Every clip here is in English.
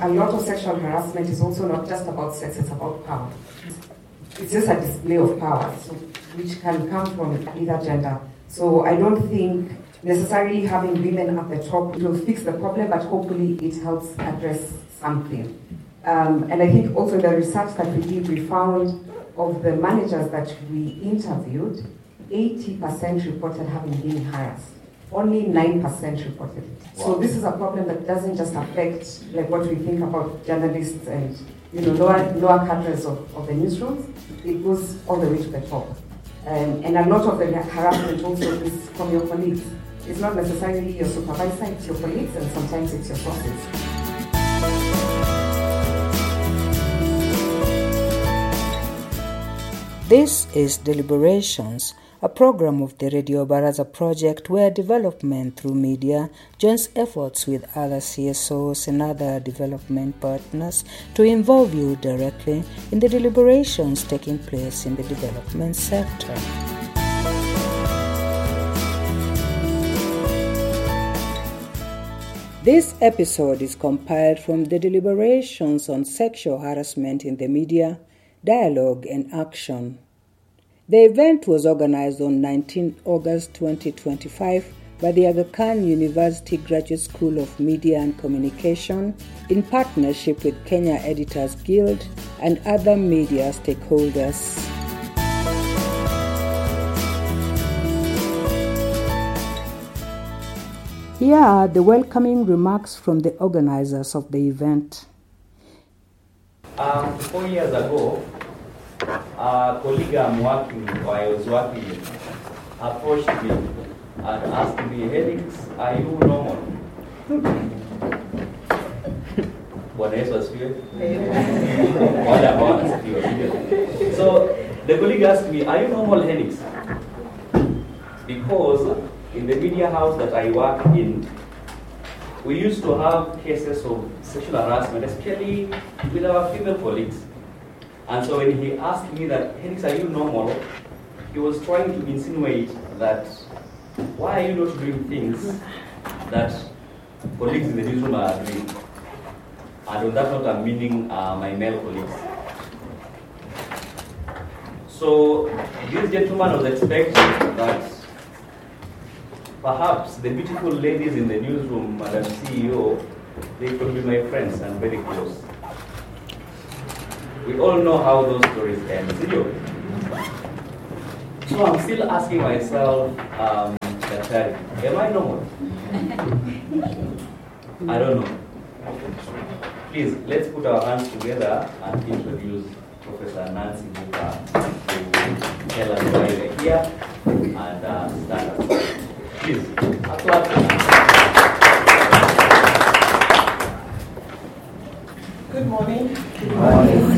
a lot of sexual harassment is also not just about sex, it's about power. It's just a display of power, so, which can come from either gender. So I don't think necessarily having women at the top will fix the problem, but hopefully it helps address something. And I think also in the research that we did, we found of the managers that we interviewed, 80% reported having been harassed. Only 9% reported it. Wow. So this is a problem that doesn't just affect like what we think about journalists and lower cadres of the newsrooms. It goes all the way to the top. And a lot of the harassment also is from your colleagues. It's not necessarily your supervisor, it's your colleagues, and sometimes it's your bosses. This is Deliberations, a program of the Radio Baraza project where development through media joins efforts with other CSOs and other development partners to involve you directly in the deliberations taking place in the development sector. This episode is compiled from the deliberations on sexual harassment in the media, dialogue and action. The event was organized on 19 August 2025 by the Aga Khan University Graduate School of Media and Communication in partnership with Kenya Editors Guild and other media stakeholders. Here are the welcoming remarks from the organizers of the event. 4 years ago, a colleague I was working with approached me and asked me, Helix, are you normal? Bwana Yesu asifiwe. So the colleague asked me, are you normal, Helix? Because in the media house that I work in, we used to have cases of sexual harassment, especially with our female colleagues. And so when he asked me that, Helix, are you normal? He was trying to insinuate that, why are you not doing things that colleagues in the newsroom are doing? And on that note, I'm meaning my male colleagues. So this gentleman was expecting that perhaps the beautiful ladies in the newsroom, Madam CEO, they could be my friends and very close. We all know how those stories end. So I'm still asking myself, Daktari, am I normal? I don't know. Please, let's put our hands together and introduce Professor Nancy Buka to tell us why we're here and start us. Please, applaud. Good morning. Good morning.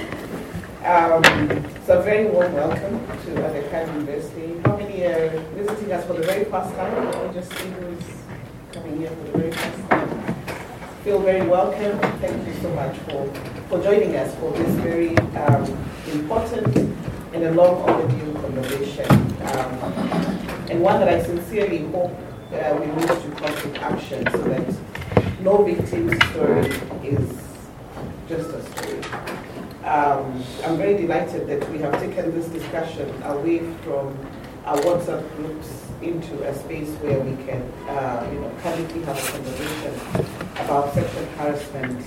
So a very warm welcome to Aga Khan University. How many are visiting us for the very first time? Or just students coming here for the very first time? Feel very welcome. Thank you so much for joining us for this very important and a long overdue conversation. And one that I sincerely hope we move to concrete action so that no victim's story is just a story. I'm very delighted that we have taken this discussion away from our WhatsApp groups into a space where we can, candidly have a conversation about sexual harassment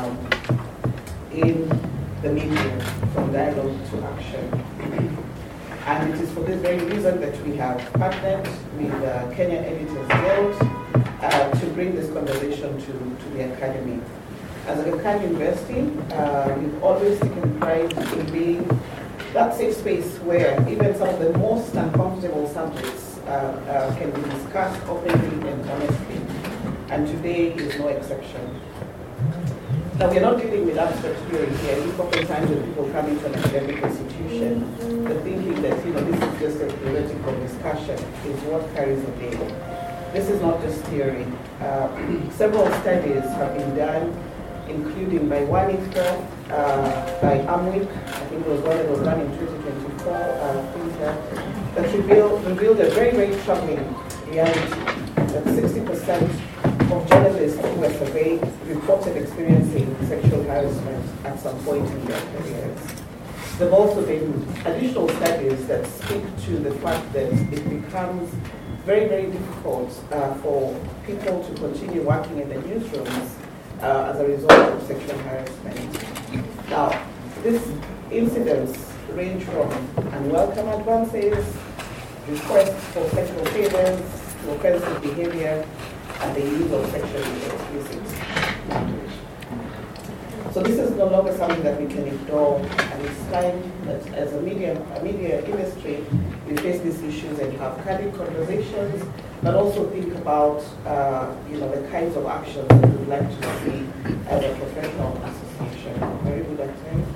in the media, from dialogue to action. And it is for this very reason that we have partnered with Kenya Editors Guild to bring this conversation to the academy. As Aga Khan University, we've always taken pride in being that safe space where even some of the most uncomfortable subjects can be discussed openly and honestly. And today is no exception. Now, we're not dealing with abstract theory here. Oftentimes when people come into an academic institution, they're thinking that, this is just a theoretical discussion, is what carries the day. This is not just theory. Several studies have been done, including by Wanifka, by Amwick, I think it was one that was done in 2024, that revealed a very, very troubling reality that 60% of journalists who were surveyed reported experiencing sexual harassment at some point in their careers. There have also been additional studies that speak to the fact that it becomes very, very difficult for people to continue working in the newsrooms as a result of sexual harassment. Now, these incidents range from unwelcome advances, requests for sexual favors, to offensive behavior, and the use of sexually explicit language. So this is no longer something that we can ignore, and it's time that as a media industry, we face these issues and have candid conversations, but also think about the kinds of actions that we'd like to see as a professional association. Very good at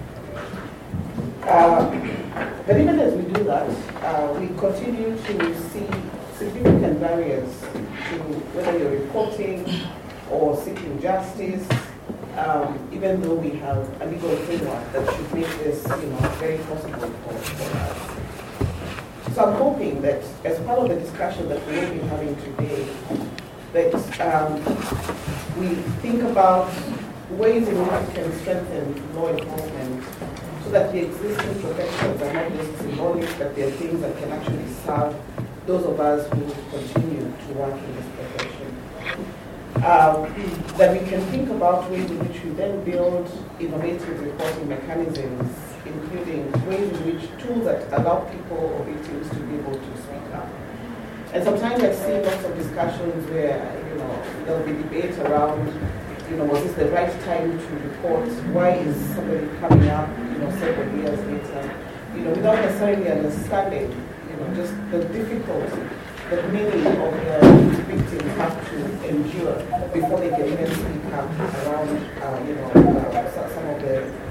but even as we do that, we continue to see significant barriers to whether you're reporting or seeking justice, even though we have a legal framework that should make this very possible for us. So I'm hoping that as part of the discussion that we will be having today, that we think about ways in which we can strengthen law enforcement so that the existing protections are not just symbolic, but they are things that can actually serve those of us who continue to work in this profession. That we can think about ways in which we then build innovative reporting mechanisms, including ways in which tools that allow people or victims to be able to speak up. And sometimes I see lots of discussions where there'll be debate around was this the right time to report? Why is somebody coming up, several years later, without necessarily understanding, just the difficulty that many of the victims have to endure before they can even speak up around, some of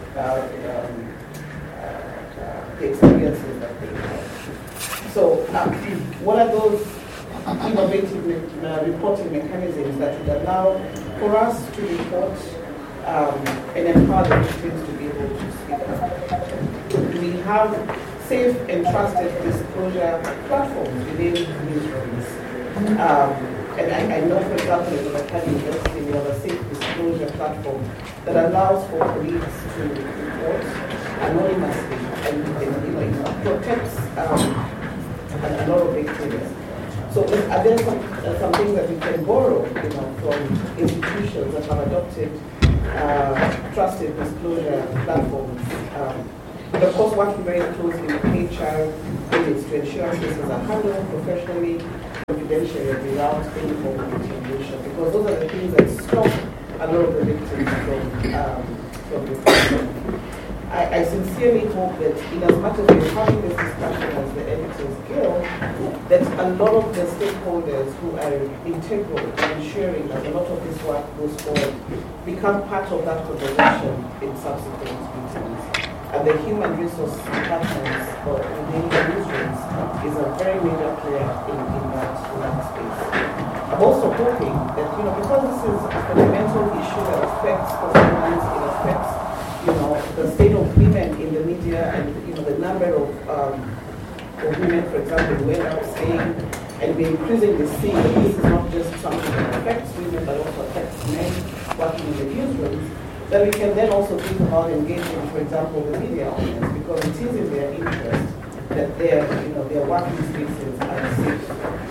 the experiences that they have. So, what are those innovative reporting mechanisms that would allow for us to report and empower the victims to be able to speak up? Do we have safe and trusted disclosure platforms within newsrooms? And I know, for example, in the Kenya University, we have a safe disclosure platform that allows for police to report anonymously and it protects a lot of victims. So are there some things that we can borrow from institutions that have adopted trusted disclosure platforms? But of course, working very closely with HR units to ensure cases are handled professionally, confidentially, and without any form of intimidation, because those are the things that stop a lot of the victims from reporting. I sincerely hope that in as much as we're having this discussion as the Editors Guild, that a lot of the stakeholders who are integral in ensuring that a lot of this work goes forward become part of that conversation in subsequent meetings. And the human resource departments within the newsrooms is a very major player in that space. I'm also hoping that, because this is a fundamental issue that affects performance, it affects the state of women in the media and the number of women, for example, who end up saying, and we're increasingly seeing that this is not just something that affects women but also affects men working in the newsrooms, that we can then also think about engaging, for example, the media audience, because it is in their interest that their working spaces are safe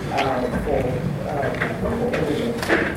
for everyone.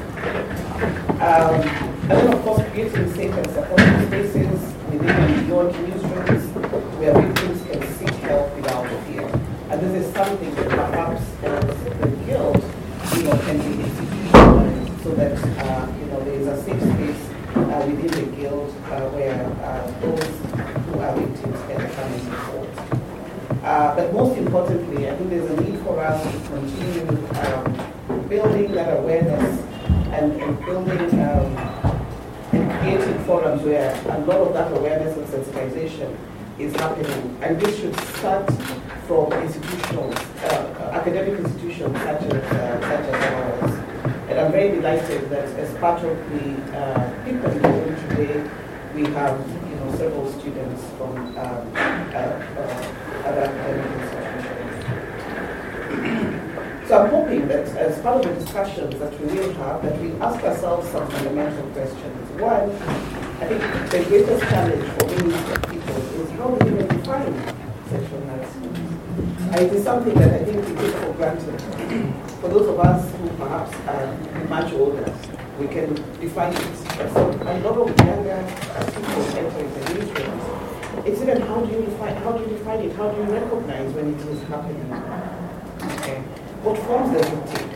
And then, of course, creating safe and supportive spaces within and beyond newsrooms where victims can seek help without fear. And this is something that perhaps the Guild, can be institutionalized so that, there is a safe space within the Guild where those who are victims can come and support. But most importantly, I think there's a need for us to continue building that awareness and building and creating forums where a lot of that awareness and sensitization is happening. And this should start from institutions, academic institutions such as ours. And I'm very delighted that as part of the people in the room today, we have several students from other academic institutions. So I'm hoping that as part of the discussions that we will have, that we ask ourselves some fundamental questions. One, I think the greatest challenge for many people is how do we even define sexual harassment? It is something that I think we take for granted. For those of us who perhaps are much older, we can define it. But for a lot of younger people entering the newsrooms, it's even how do you define it? How do you recognize when it is happening? Okay. What forms does it take?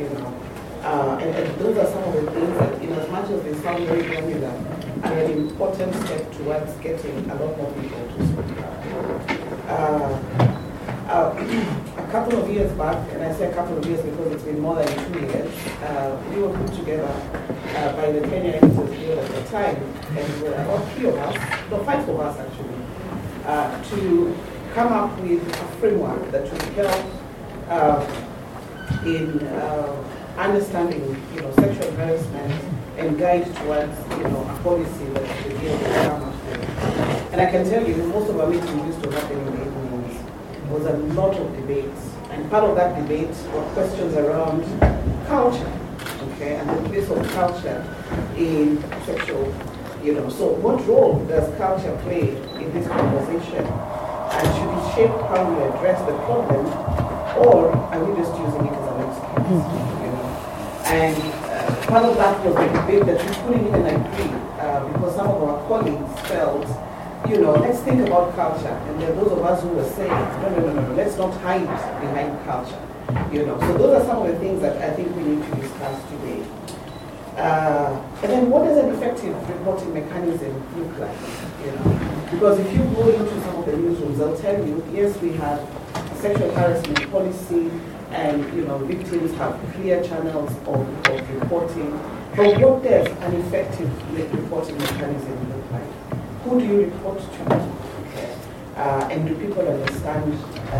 And those are some of the things that, in as much as they sound very granular, are an important step towards getting a lot more people to speak up. A couple of years back, and I say a couple of years because it's been more than 2 years, we were put together by the Kenya Editors Guild at the time, and there were about 5 of us actually, to come up with a framework that would help in understanding, sexual harassment and guide towards, a policy that the guild will come up with. And I can tell you, most of our meetings used to happen in the evenings. There was a lot of debates, and part of that debate were questions around culture, okay, and the place of culture in sexual, So what role does culture play in this conversation? And should it shape how we address the problem, or are we just using it as an excuse? And part of that was the debate that we couldn't even agree because some of our colleagues felt, let's think about culture. And there are those of us who were saying, no, let's not hide behind culture. So those are some of the things that I think we need to discuss today. And then what does an effective reporting mechanism look like? Because if you go into some of the newsrooms, they'll tell you, yes, we have a sexual harassment policy, and victims have clear channels of reporting. But what does an effective reporting mechanism look like? Who do you report to? Okay. And do people understand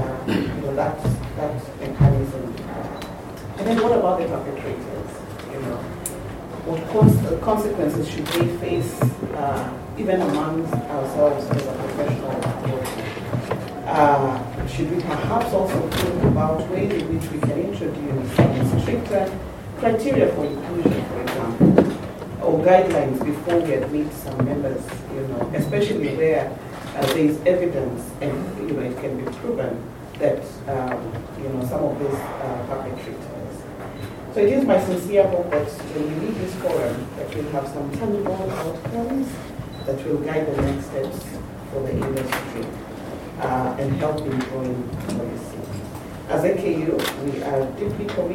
that mechanism? And then what about the perpetrators? What consequences should they face, even amongst ourselves as a professional body? Should we perhaps also think about ways in which we can introduce some stricter criteria for inclusion, for example, or guidelines before we admit some members, especially where there is evidence and it can be proven that some of these perpetrators. So it is my sincere hope that when we leave this forum, that we'll have some tangible outcomes that will guide the next steps for the industry and help in growing policy. As AKU, we are deeply committed